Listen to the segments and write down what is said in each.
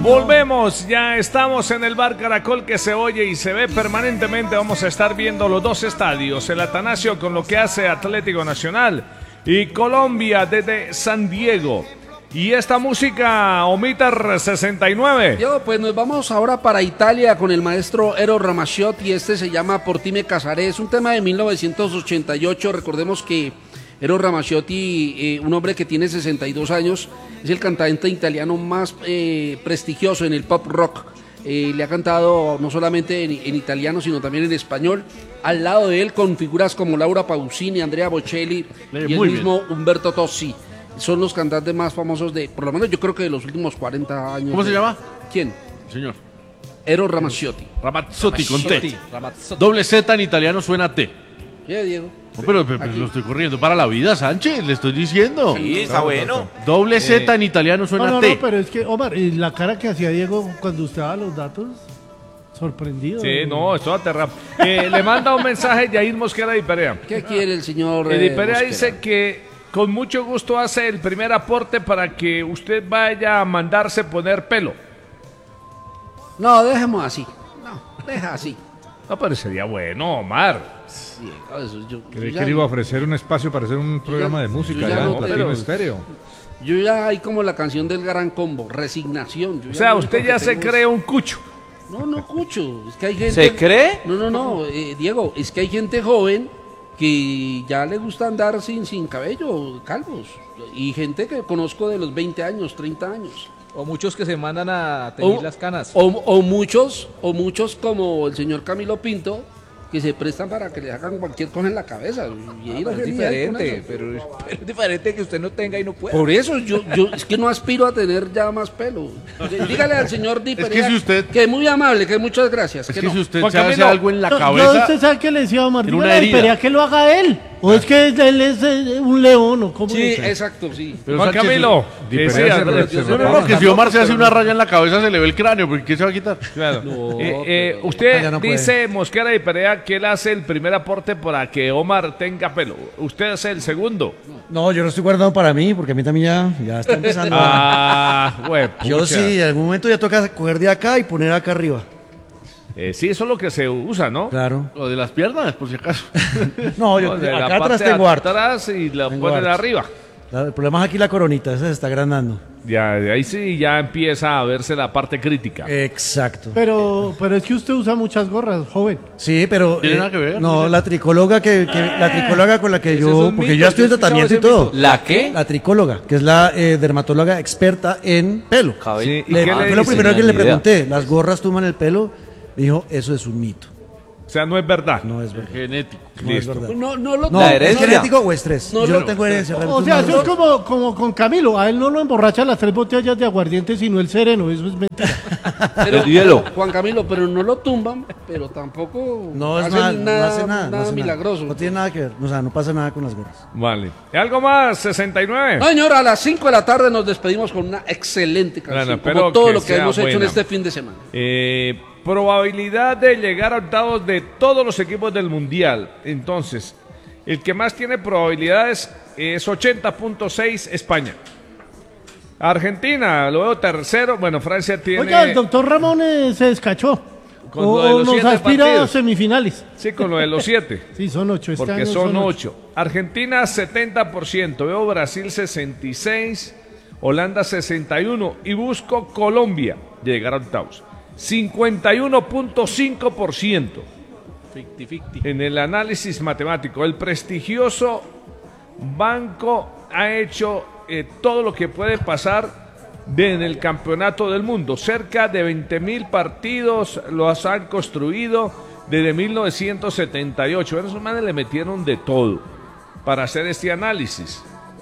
Volvemos, ya estamos en el Bar Caracol, que se oye y se ve permanentemente. Vamos a estar viendo los dos estadios, el Atanasio con lo que hace Atlético Nacional y Colombia desde San Diego. Y esta música, Omitar 69. Yo, pues nos vamos ahora para Italia con el maestro Eros Ramazzotti. Este se llama Por ti me casaré. Es un tema de 1988. Recordemos que Eros Ramazzotti, un hombre que tiene 62 años, es el cantante italiano más prestigioso en el pop rock. Le ha cantado no solamente en italiano, sino también en español. Al lado de él, con figuras como Laura Pausini, Andrea Bocelli y el mismo Umberto Tozzi. Son los cantantes más famosos de, por lo menos yo creo que de los últimos 40 años. ¿Cómo se llama? ¿Quién? Señor. Eros Ramazzotti. Ramazzotti con T. Doble Z en italiano suena a T. ¿Qué, Diego? No, pero lo estoy corriendo para la vida, Sánchez, le estoy diciendo. Sí, está bueno. Doble Z en italiano suena a T. No, pero es que, Omar, y la cara que hacía Diego cuando usted daba los datos, sorprendido. Sí, no, esto aterra. Le manda un mensaje Yair Mosquera de Perea. ¿Qué quiere el señor Di Perea Mosquera? dice que con mucho gusto hace el primer aporte para que usted vaya a mandarse poner pelo. No, dejemos así. No, deja así. No, pero sería bueno, Omar. Sí, eso, Creí que le iba a ofrecer un espacio para hacer un programa de música yo ya ya no en Platino tengo. Estéreo. Yo ya hay como la canción del Gran Combo, resignación. Yo O ya sea, lo usted único ya que se tengo es- cree un cucho. No, Cucho, es que hay gente... ¿Se cree? No, Diego, es que hay gente joven que ya le gusta andar sin cabello, calvos. Y gente que conozco de los 20 años, 30 años. O muchos que se mandan a teñir O- las canas. O muchos como el señor Camilo Pinto, que se prestan para que le hagan cualquier cosa en la cabeza. Y ahí Pero no es se mide con diferente, eso. pero es diferente que usted no tenga y no pueda. Por eso yo es que no aspiro a tener ya más pelo. Dígale al señor Di Es que Perea si usted- que es muy amable, que muchas gracias. Es que que no. si usted Juan se hace Camilo, algo en la Yo cabeza, usted sabe que le decía a Omar, tiene una dígale a herida. Perea que lo haga él. O es que él es un león, o cómo Sí, es. exacto, sí. pero Juan Sánchez, Camilo, Di sí, Perea se Andrés, re- No, no, que si Omar se hace una raya en la cabeza se le ve el cráneo, porque ¿qué se va a quitar? claro. No, Usted ya no puede. dice, Mosquera de Perea, que él hace el primer aporte para que Omar tenga pelo. Usted hace el segundo. No, yo lo estoy guardando para mí, porque a mí también ya está empezando. Güey, Yo pucha. sí, en algún momento ya toca coger de acá y poner acá arriba. Sí, eso es lo que se usa, ¿no? Claro. O de las piernas, por si acaso. No, yo No, de la acá atrás parte tengo harto. atrás y la Tengo ponen harto. arriba. El problema es aquí la coronita, esa se está agrandando. Ya, de ahí sí ya empieza a verse la parte crítica. Exacto. Pero es que usted usa muchas gorras, joven. Sí, pero ¿Tiene nada que ver? no, la tricóloga la tricóloga con la que Ese es yo, un porque mito, yo ya estoy en yo he escuchado tratamiento y ese todo. mito. ¿La qué? La tricóloga, que es la dermatóloga experta en pelo. Sí, ¿y Le- qué le fue lo dice? primero que le Ni idea. pregunté. ¿Las gorras tuman el pelo? Dijo, eso es un mito. O sea, no es verdad. No es verdad. Genético. No es verdad. No No, La ¿es herencia. genético o estrés? No, yo no, tengo herencia. O sea, eso es como con Camilo. A él no lo emborracha las 3 botellas de aguardiente, sino el sereno. Eso es mentira. Pero, El hielo. Juan Camilo, pero no lo tumban, pero tampoco No es hacen mal, no hace nada. nada no hace milagroso. No tiene nada que ver. O sea, no pasa nada con las gorras. Vale. ¿Algo más? 69. No, señor, a las 5 de la tarde nos despedimos con una excelente canción, Bueno, como espero todo que lo que sea hemos hecho en buena. este fin de semana. Probabilidad de llegar a octavos de todos los equipos del Mundial. Entonces, el que más tiene probabilidades es 80.6 España. Argentina, lo veo tercero. Bueno, Francia tiene... Oiga, el doctor Ramón se descachó. Con lo de los nos 7 aspira a partidos. semifinales. Sí, con lo de los 7. Sí, son 8. Este Porque año son ocho. 8. Argentina 70%, veo Brasil 66, Holanda 61 y busco Colombia llegar a octavos. 51.5% 50-50. en el análisis matemático. El prestigioso banco ha hecho todo lo que puede pasar en el campeonato del mundo. Cerca de 20.000 partidos los han construido desde 1978. Bueno, esos manes le metieron de todo para hacer este análisis.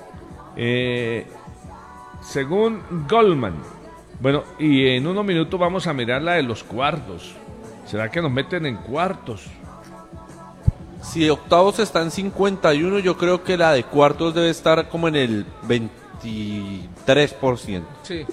Según Goldman. Bueno, y en unos minutos vamos a mirar la de los cuartos. ¿Será que nos meten en cuartos? Si octavos está en 51, yo creo que la de cuartos debe estar como en el 23%. Sí.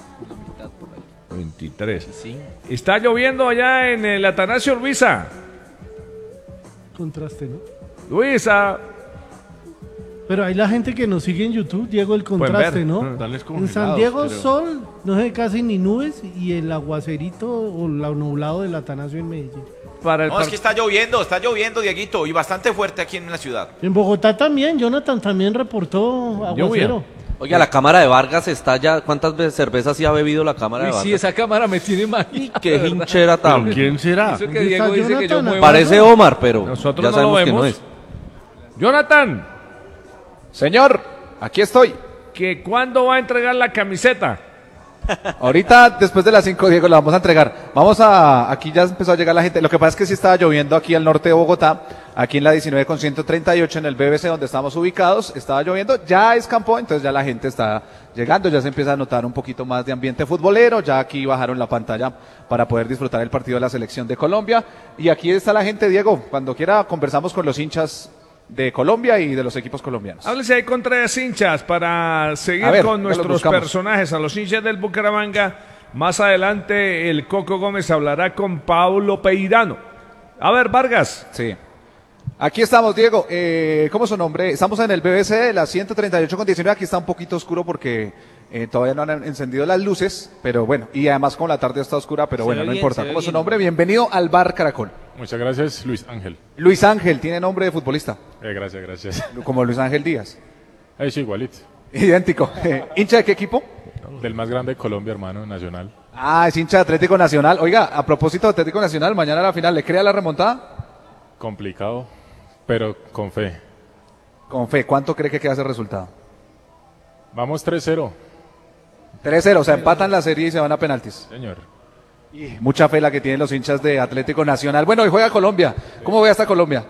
23. Está lloviendo allá en el Atanasio, Luisa. Contraste, ¿no? Luisa. Pero hay la gente que nos sigue en YouTube, Diego, el contraste, ver. ¿no? Están En descongelados, San Diego creo. sol, no sé, casi ni nubes, y el aguacerito o la nublado del Atanasio en Medellín. Para el No, es que está lloviendo, Dieguito, y bastante fuerte aquí en la ciudad. En Bogotá también, Jonathan también reportó aguacero. Oiga, la cámara de Vargas está ya. ¿Cuántas cervezas sí ha bebido la cámara de Uy, Vargas? sí, esa cámara me tiene mal. Qué hinchera tan. ¿Quién será? Eso que ¿Dónde Diego está dice que yo Jonathan? muevo. Parece Omar, pero Nosotros ya no sabemos lo que no vemos. es. Jonathan, Señor, aquí estoy. ¿que cuándo va a entregar la camiseta? Ahorita, después de las 5, Diego, la vamos a entregar. Aquí ya empezó a llegar la gente. Lo que pasa es que sí estaba lloviendo aquí al norte de Bogotá, aquí en la 19 con 138, en el BBC donde estamos ubicados, estaba lloviendo, ya escampó, entonces ya la gente está llegando, ya se empieza a notar un poquito más de ambiente futbolero, ya aquí bajaron la pantalla para poder disfrutar el partido de la selección de Colombia. Y aquí está la gente, Diego, cuando quiera conversamos con los hinchas de Colombia y de los equipos colombianos. Háblese ahí con 3 hinchas para seguir A ver, con ya los nuestros buscamos. personajes. A los hinchas del Bucaramanga, más adelante el Coco Gómez hablará con Pablo Peirano. A ver, Vargas. Sí. Aquí estamos, Diego. ¿Cómo es su nombre? Estamos en el BBC de la 138 con 19. Aquí está un poquito oscuro porque todavía no han encendido las luces, pero bueno, y además como la tarde está oscura, pero bueno, no importa. ¿Cómo es su nombre? Bienvenido al Bar Caracol. Muchas gracias, Luis Ángel. Luis Ángel, tiene nombre de futbolista, Gracias. como Luis Ángel Díaz. Sí, igualito. Idéntico. ¿Hincha de qué equipo? Del más grande de Colombia, hermano, Nacional. Ah, es hincha de Atlético Nacional. Oiga, a propósito de Atlético Nacional, mañana la final, ¿le crea la remontada? Complicado, pero con fe. Con fe, ¿cuánto cree que queda ese resultado? Vamos 3-0, 3-0, o sea, empatan la serie y se van a penaltis. señor. Mucha fe la que tienen los hinchas de Atlético Nacional. Bueno, hoy juega Colombia. ¿Cómo ve hasta Colombia?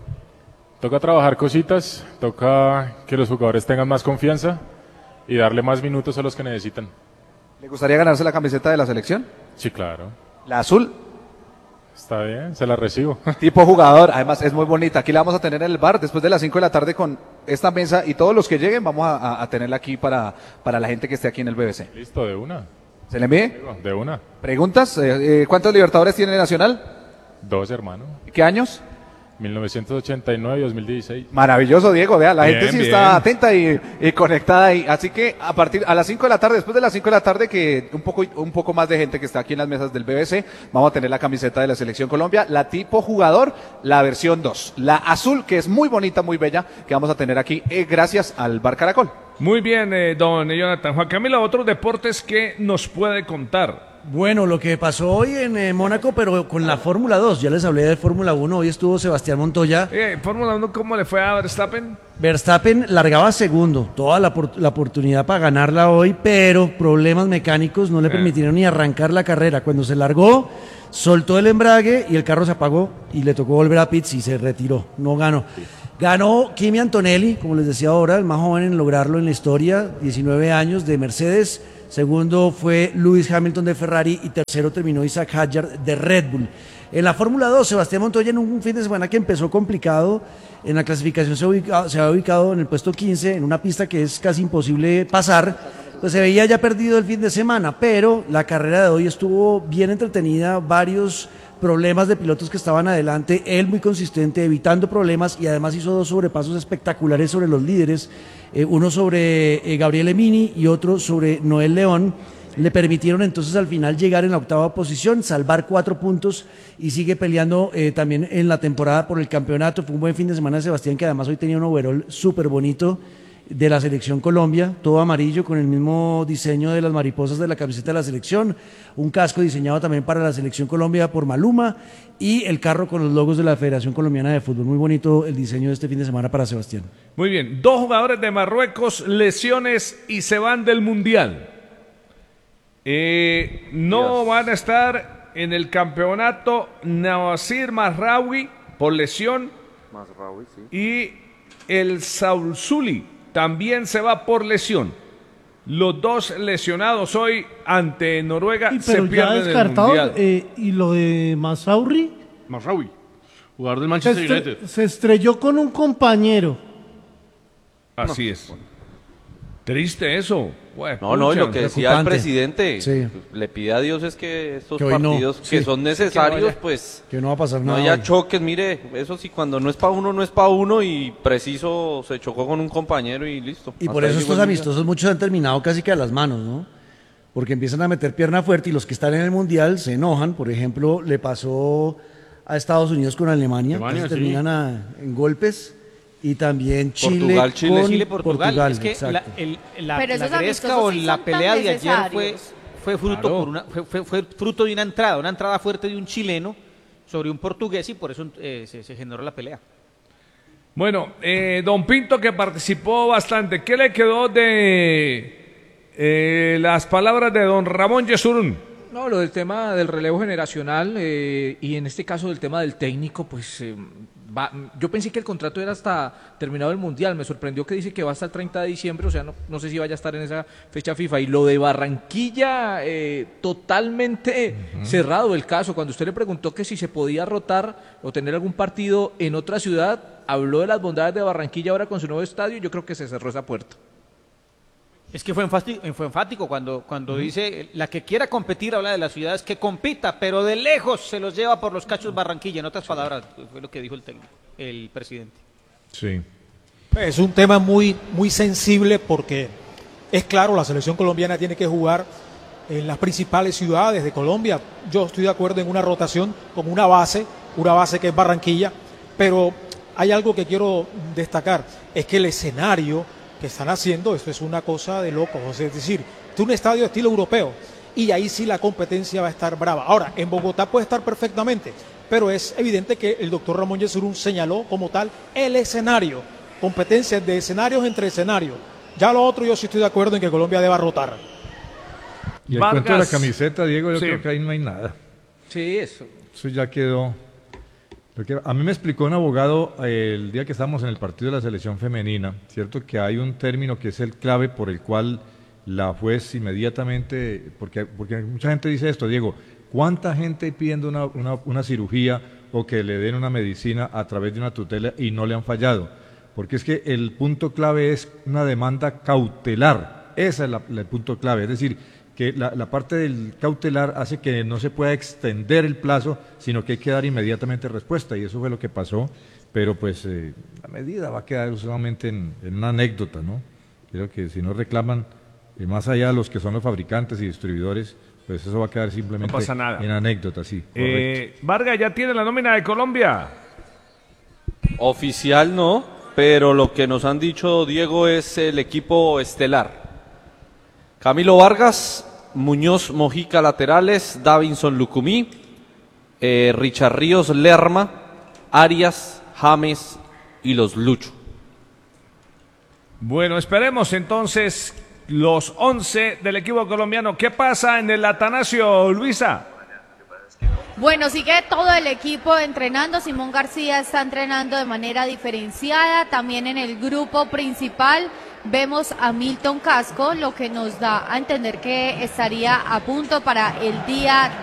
Toca trabajar cositas, toca que los jugadores tengan más confianza y darle más minutos a los que necesitan. ¿Le gustaría ganarse la camiseta de la selección? Sí, claro. La azul, Está bien, se la recibo. tipo jugador. Además, es muy bonita. Aquí la vamos a tener en el bar después de las 5 de la tarde con esta mesa y todos los que lleguen vamos a tenerla aquí para la gente que esté aquí en el BBC. Listo, de una. ¿Se le envíe? De una. ¿Preguntas? ¿Cuántos Libertadores tiene Nacional? 2, hermano. ¿Qué años? 1989 y 2016. Maravilloso, Diego, vea, la Bien, gente sí bien. está atenta y conectada ahí. Así que a las 5 de la tarde, después de las 5 de la tarde, que un poco más de gente que está aquí en las mesas del BBC, vamos a tener la camiseta de la Selección Colombia, la tipo jugador, la versión 2. La azul, que es muy bonita, muy bella, que vamos a tener aquí gracias al Bar Caracol. Muy bien, don Jonathan. Juan Camilo, otros deportes que nos puede contar. Bueno, lo que pasó hoy en Mónaco, pero con la Fórmula 2, ya les hablé de Fórmula 1, hoy estuvo Sebastián Montoya. Fórmula 1, ¿cómo le fue a Verstappen? Verstappen largaba segundo, toda la oportunidad para ganarla hoy, pero problemas mecánicos no le permitieron ni arrancar la carrera. Cuando se largó, soltó el embrague y el carro se apagó y le tocó volver a pits y se retiró, no ganó. Ganó Kimi Antonelli, como les decía ahora, el más joven en lograrlo en la historia, 19 años, de Mercedes. Segundo fue Lewis Hamilton de Ferrari y tercero terminó Isaac Hadjar de Red Bull. En la Fórmula 2, Sebastián Montoya en un fin de semana que empezó complicado, en la clasificación se ha ubicado en el puesto 15, en una pista que es casi imposible pasar, pues se veía ya perdido el fin de semana, pero la carrera de hoy estuvo bien entretenida, varios problemas de pilotos que estaban adelante, él muy consistente, evitando problemas y además hizo 2 sobrepasos espectaculares sobre los líderes, uno sobre Gabriel Emini y otro sobre Noel León. Le permitieron entonces al final llegar en la 8ª posición, salvar 4 puntos y sigue peleando también en la temporada por el campeonato. Fue un buen fin de semana de Sebastián, que además hoy tenía un overall súper bonito de la Selección Colombia, todo amarillo con el mismo diseño de las mariposas de la camiseta de la selección, un casco diseñado también para la Selección Colombia por Maluma y el carro con los logos de la Federación Colombiana de Fútbol. Muy bonito el diseño de este fin de semana para Sebastián. Muy bien, 2 jugadores de Marruecos, lesiones y se van del Mundial. No van a estar en el campeonato Nawasir Mazraoui por lesión y el Saulzuli también se va por lesión. Los 2 lesionados hoy ante Noruega Sí, se pero ya pierden el descartado. Mundial. Y lo de Mazraoui Mazraoui, jugador del Manchester United. se estrelló con un compañero. Así es. Triste eso. Bueno, No, no, y lo que decía el preocupante. presidente, Sí. le pide a Dios es que estos Que hoy no, partidos que sí. son necesarios, Que no haya- pues Que no va a pasar no nada. haya hoy. choques. Mire, eso sí, cuando no es para uno, no es para uno, y preciso se chocó con un compañero y listo. Y Hasta por ahí eso llegó estos el amistosos muchos han terminado casi que a las manos, ¿no? Porque empiezan a meter pierna fuerte y los que están en el Mundial se enojan. Por ejemplo, le pasó a Estados Unidos con Alemania, Alemania, casi sí. terminan en golpes. Y también Chile Portugal, Chile. con Chile, Portugal. Es que exacto. la Pero esos gresca amistosos o sí la son pelea tan de ayer necesarios. fue fruto Claro. fue fruto de una entrada fuerte de un chileno sobre un portugués, y por eso se generó la pelea. Bueno, don Pinto, que participó bastante, ¿qué le quedó de las palabras de don Ramón Yesurún? No, lo del tema del relevo generacional y en este caso del tema del técnico, pues yo pensé que el contrato era hasta terminado el Mundial. Me sorprendió que dice que va hasta el 30 de diciembre, o sea, no sé si vaya a estar en esa fecha FIFA. Y lo de Barranquilla, totalmente cerrado el caso. Cuando usted le preguntó que si se podía rotar o tener algún partido en otra ciudad, habló de las bondades de Barranquilla ahora con su nuevo estadio. Yo creo que se cerró esa puerta. Es que fue enfático cuando dice, la que quiera competir, habla de las ciudades, que compita, pero de lejos se los lleva por los cachos Barranquilla. En otras palabras, fue lo que dijo el presidente. Sí. Es un tema muy, muy sensible porque es claro, la selección colombiana tiene que jugar en las principales ciudades de Colombia. Yo estoy de acuerdo en una rotación como una base que es Barranquilla, pero hay algo que quiero destacar, es que el escenario que están haciendo, esto es una cosa de locos, o sea, es decir, es un estadio de estilo europeo, y ahí sí la competencia va a estar brava. Ahora, en Bogotá puede estar perfectamente, pero es evidente que el doctor Ramón Yesurún señaló como tal el escenario, competencias de escenarios entre escenarios. Ya lo otro, yo sí estoy de acuerdo en que Colombia deba rotar. Y el Vargas. cuento de la camiseta, Diego, yo Sí. creo que ahí no hay nada. Sí, eso. Eso ya quedó. A mí me explicó un abogado el día que estábamos en el partido de la selección femenina, ¿cierto? Que hay un término que es el clave por el cual la juez inmediatamente, porque mucha gente dice esto, Diego, ¿cuánta gente pidiendo una cirugía o que le den una medicina a través de una tutela y no le han fallado? Porque es que el punto clave es una demanda cautelar, ese es el punto clave, es decir, que la parte del cautelar hace que no se pueda extender el plazo, sino que hay que dar inmediatamente respuesta, y eso fue lo que pasó, pero pues la medida va a quedar solamente en una anécdota, ¿no? Creo que si no reclaman, más allá de los que son los fabricantes y distribuidores, pues eso va a quedar simplemente No pasa nada. en anécdota, sí. Correcto. Vargas, ¿ya tiene la nómina de Colombia? Oficial no, pero lo que nos han dicho, Diego, es el equipo estelar. Camilo Vargas, Muñoz Mojica laterales, Davinson Lucumí, Richard Ríos Lerma, Arias, James y los Lucho. Bueno, esperemos entonces los 11 del equipo colombiano. ¿Qué pasa en el Atanasio, Luisa? Bueno, sigue todo el equipo entrenando. Simón García está entrenando de manera diferenciada. También en el grupo principal vemos a Milton Casco, lo que nos da a entender que estaría a punto para el día